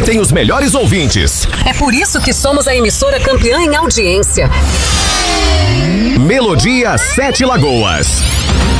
que tem os melhores ouvintes. É por isso que somos a emissora campeã em audiência. Melodia 7 Lagoas.